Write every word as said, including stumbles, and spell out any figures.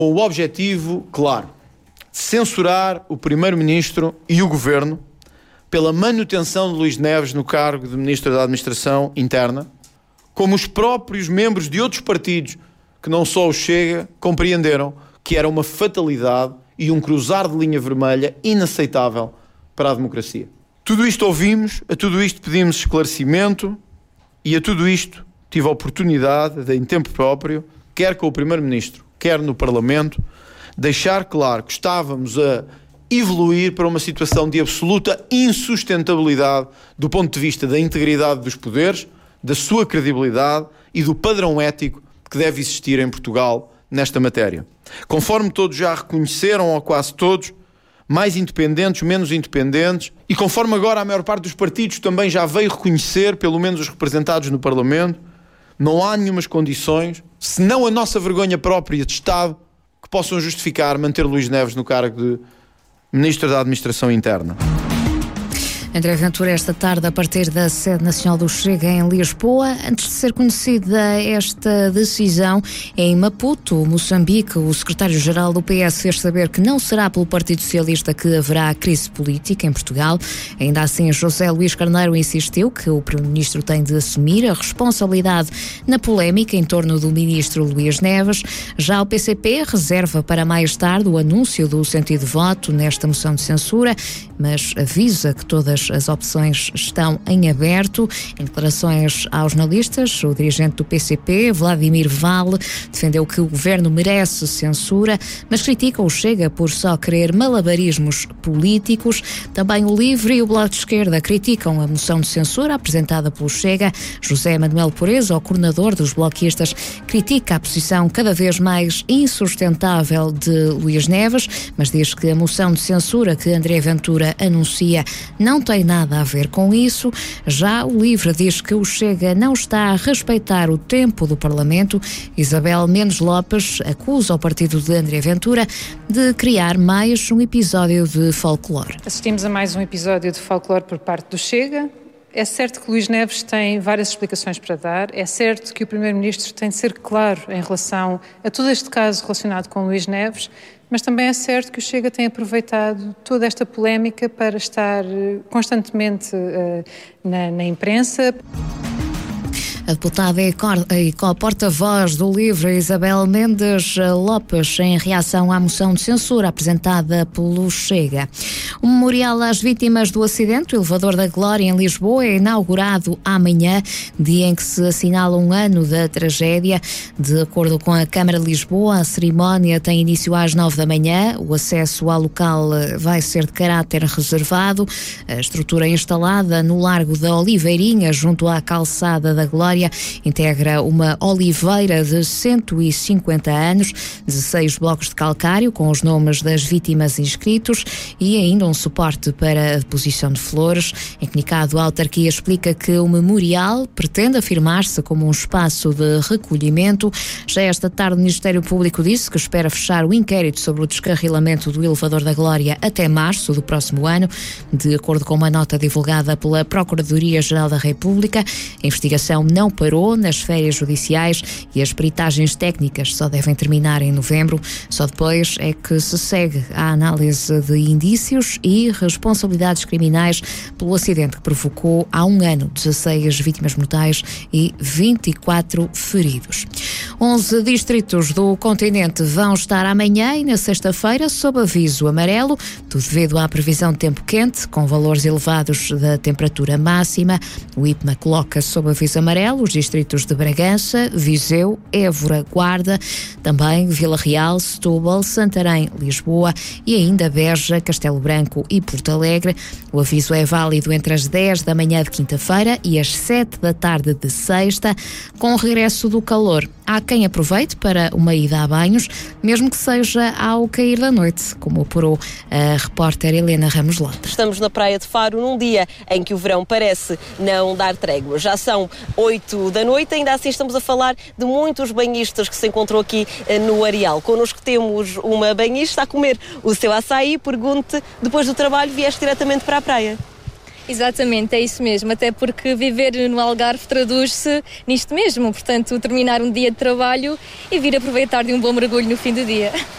com o objetivo, claro, de censurar o Primeiro-Ministro e o Governo pela manutenção de Luís Neves no cargo de Ministro da Administração Interna, como os próprios membros de outros partidos, que não só o Chega, compreenderam que era uma fatalidade e um cruzar de linha vermelha inaceitável para a democracia. Tudo isto ouvimos, a tudo isto pedimos esclarecimento e a tudo isto tive a oportunidade de, em tempo próprio, quer com o Primeiro-Ministro, quer no Parlamento, deixar claro que estávamos a evoluir para uma situação de absoluta insustentabilidade do ponto de vista da integridade dos poderes, da sua credibilidade e do padrão ético que deve existir em Portugal nesta matéria. Conforme todos já reconheceram, ou quase todos, mais independentes, menos independentes, e conforme agora a maior parte dos partidos também já veio reconhecer, pelo menos os representados no Parlamento, não há nenhumas condições, senão a nossa vergonha própria de Estado, que possam justificar manter Luís Neves no cargo de Ministro da Administração Interna. André Ventura, esta tarde, a partir da sede nacional do Chega em Lisboa. Antes de ser conhecida esta decisão, em Maputo, Moçambique, o secretário-geral do P S fez saber que não será pelo Partido Socialista que haverá crise política em Portugal. Ainda assim, José Luís Carneiro insistiu que o Primeiro-Ministro tem de assumir a responsabilidade na polémica em torno do Ministro Luís Neves. Já o P C P reserva para mais tarde o anúncio do sentido de voto nesta moção de censura, mas avisa que todas as opções estão em aberto. Em declarações aos jornalistas, o dirigente do P C P, Vladimir Vale, defendeu que o governo merece censura, mas critica o Chega por só querer malabarismos políticos. Também o Livre e o Bloco de Esquerda criticam a moção de censura apresentada pelo Chega. José Manuel Pureza, o coordenador dos bloquistas, critica a posição cada vez mais insustentável de Luís Neves, mas diz que a moção de censura que André Ventura anuncia não tem tem nada a ver com isso. Já o Livre diz que o Chega não está a respeitar o tempo do Parlamento. Isabel Mendes Lopes acusa o partido de André Ventura de criar mais um episódio de folclore. Assistimos a mais um episódio de folclore por parte do Chega. É certo que Luís Neves tem várias explicações para dar, é certo que o Primeiro-Ministro tem de ser claro em relação a todo este caso relacionado com Luís Neves, mas também é certo que o Chega tem aproveitado toda esta polémica para estar constantemente uh, na, na imprensa. A deputada e co-porta-voz do Livre, Isabel Mendes Lopes, em reação à moção de censura apresentada pelo Chega. O memorial às vítimas do acidente, o Elevador da Glória, em Lisboa, é inaugurado amanhã, dia em que se assinala um ano da tragédia. De acordo com a Câmara de Lisboa, a cerimónia tem início às nove da manhã. O acesso ao local vai ser de caráter reservado. A estrutura instalada no Largo da Oliveirinha, junto à Calçada da Glória, integra uma oliveira de cento e cinquenta anos, dezesseis blocos de calcário com os nomes das vítimas inscritos e ainda um suporte para a deposição de flores. Em comunicado, a autarquia explica que o memorial pretende afirmar-se como um espaço de recolhimento. Já esta tarde, o Ministério Público disse que espera fechar o inquérito sobre o descarrilamento do Elevador da Glória até março do próximo ano. De acordo com uma nota divulgada pela Procuradoria-Geral da República, a investigação não parou nas férias judiciais e as peritagens técnicas só devem terminar em novembro. Só depois é que se segue a análise de indícios e responsabilidades criminais pelo acidente que provocou há um ano dezesseis vítimas mortais e vinte e quatro feridos. onze distritos do continente vão estar amanhã e na sexta-feira sob aviso amarelo, tudo devido à previsão de tempo quente, com valores elevados da temperatura máxima. O I P M A coloca sob aviso amarelo os distritos de Bragança, Viseu, Évora, Guarda, também Vila Real, Setúbal, Santarém, Lisboa e ainda Beja, Castelo Branco e Porto Alegre. O aviso é válido entre as dez da manhã de quinta-feira e as sete da tarde de sexta. Com o regresso do calor, há quem aproveite para uma ida a banhos, mesmo que seja ao cair da noite, como apurou a repórter Helena Ramos Lopes. Estamos na Praia de Faro num dia em que o verão parece não dar trégua. Já são oito da noite, ainda assim estamos a falar de muitos banhistas que se encontram aqui no Areal. Connosco temos uma banhista a comer o seu açaí. Pergunte, depois do trabalho vieste diretamente para a praia? Exatamente, é isso mesmo, até porque viver no Algarve traduz-se nisto mesmo, portanto, terminar um dia de trabalho e vir aproveitar de um bom mergulho no fim do dia.